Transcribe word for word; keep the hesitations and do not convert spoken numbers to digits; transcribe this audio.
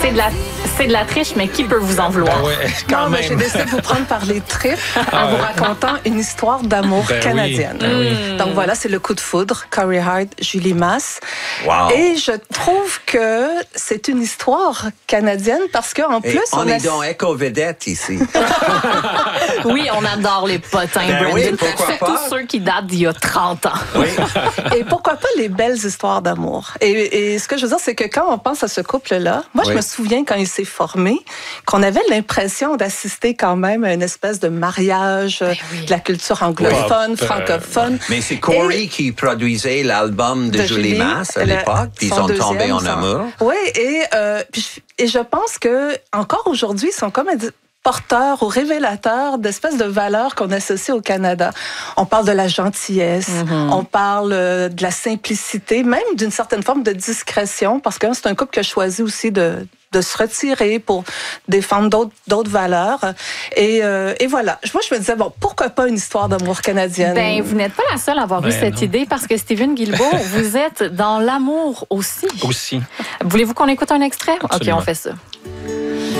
C'est de la, c'est de la triche, mais qui peut vous en vouloir? Ben ouais, quand non, même. mais j'ai décidé de vous prendre par les tripes Ah en vous ouais. racontant une histoire d'amour Ben canadienne. oui, ben oui. Donc voilà, c'est le coup de foudre, Corey Hart, Julie Masse. Wow. Et je trouve que c'est une histoire canadienne parce qu'en Et plus, on, on est a... dans Éco-Vedette ici. Oui, on adore les potins, Ben Brandon. oui, pourquoi Surtout pas? ceux qui datent d'il y a trente ans. Oui. Et pourquoi pas les belles histoires d'amour? Et, et ce que je veux dire, c'est que quand on pense à ce couple-là, moi, Oui. je me souviens quand il s'est formé, qu'on avait l'impression d'assister quand même à une espèce de mariage Ben oui. de la culture anglophone, Oui. francophone. Mais c'est Corey Et- qui produisait l'album de, de Julie Julie, Masse à le- l'époque, puis ils son ont tombé deuxième, en son- amour. Oui, et, euh, puis je- et je pense que encore aujourd'hui, ils sont comme porteurs ou révélateurs d'espèces de valeurs qu'on associe au Canada. On parle de la gentillesse, Mm-hmm. on parle euh, de la simplicité, même d'une certaine forme de discrétion, parce que c'est un couple qui a choisi aussi de de se retirer pour défendre d'autres d'autres valeurs. Et, euh, et voilà. Moi, je me disais, bon, pourquoi pas une histoire d'amour canadienne? Ben, vous n'êtes pas la seule à avoir eu Ben cette non. idée parce que Steven Guilbeault, vous êtes dans l'amour aussi. Aussi. Voulez-vous qu'on écoute un extrait? Absolument. OK, on fait ça.